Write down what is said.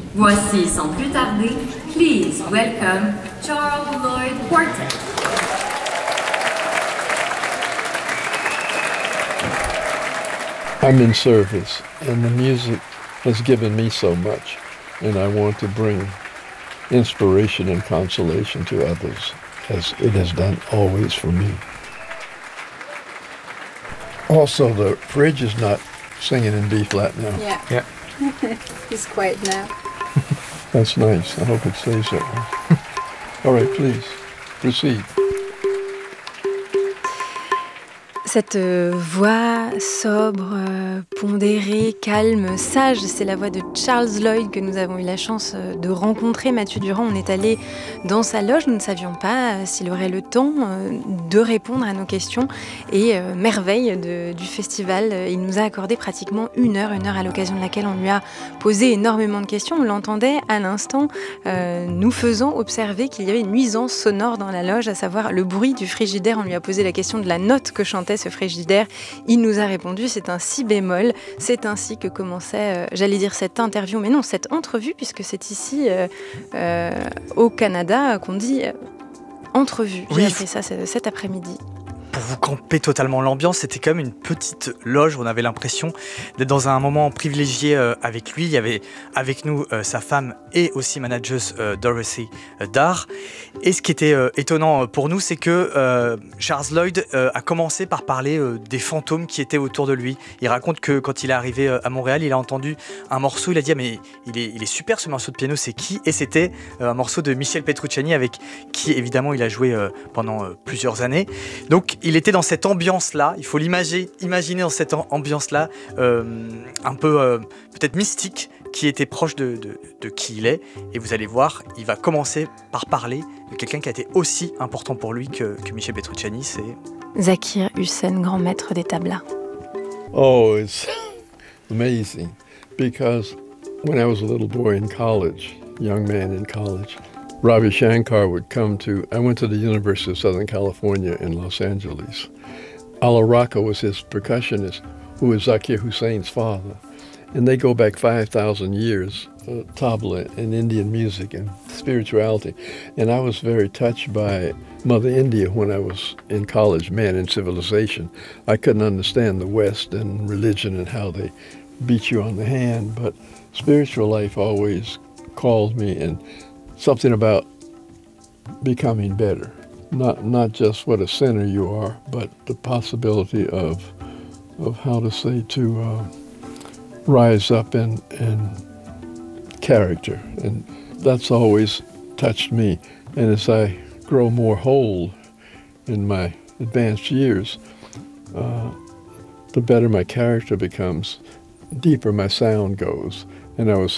Voici sans plus tarder, please welcome Charles Lloyd Quartet. I'm in service, and the music has given me so much, and I want to bring inspiration and consolation to others, as it has done always for me. Also, the fridge is not singing in B flat now. Yeah. He's quiet now. That's nice. I hope it stays that way. All right, please, proceed. Cette voix sobre, pondérée, calme, sage, c'est la voix de Charles Lloyd que nous avons eu la chance de rencontrer. Mathieu Durand, on est allé dans sa loge, nous ne savions pas s'il aurait le temps de répondre à nos questions. Et merveille du festival, il nous a accordé pratiquement une heure à l'occasion de laquelle on lui a posé énormément de questions. On l'entendait à l'instant nous faisant observer qu'il y avait une nuisance sonore dans la loge, à savoir le bruit du frigidaire. On lui a posé la question de la note que chantait ce frigidaire. Il nous a répondu, c'est un si bémol. C'est ainsi que commençait, j'allais dire cette interview, mais non, cette entrevue, puisque c'est ici au Canada qu'on dit entrevue. J'ai appris ça cet après-midi. Pour vous camper totalement l'ambiance, c'était quand même une petite loge. On avait l'impression d'être dans un moment privilégié avec lui. Il y avait avec nous sa femme et aussi manageuse Dorothy Darr. Et ce qui était étonnant pour nous, c'est que Charles Lloyd a commencé par parler des fantômes qui étaient autour de lui. Il raconte que quand il est arrivé à Montréal, il a entendu un morceau. Il a dit mais il est super ce morceau de piano, c'est qui? Et c'était un morceau de Michel Petrucciani avec qui évidemment il a joué pendant plusieurs années. Donc il était dans cette ambiance-là, il faut imaginer dans cette ambiance-là, un peu peut-être mystique, qui était proche de qui il est. Et vous allez voir, il va commencer par parler de quelqu'un qui a été aussi important pour lui que Michel Petrucciani, c'est Zakir Hussain, grand maître des tablas. Oh, it's amazing, because when I was a little boy in college, young man in college, Ravi Shankar would come to, I went to the University of Southern California in Los Angeles. Ala Raka was his percussionist, who was Zakir Hussain's father. And they go back 5,000 years, tabla and Indian music and spirituality. And I was very touched by Mother India when I was in college, Man and Civilization. I couldn't understand the West and religion and how they beat you on the hand, but spiritual life always called me, and something about becoming better, not just what a sinner you are, but the possibility of how to say, to rise up in character, and that's always touched me. And as I grow more whole in my advanced years, the better my character becomes, deeper my sound goes. And I was